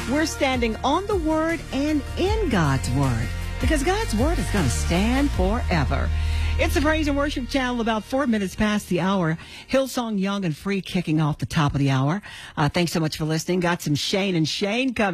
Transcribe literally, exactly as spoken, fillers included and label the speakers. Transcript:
Speaker 1: We're standing on the Word and in God's Word because God's Word is going to stand forever. It's the Praise and Worship Channel, about four minutes past the hour. Hillsong Young and Free kicking off the top of the hour. Uh, thanks so much for listening. Got some Shane and Shane coming.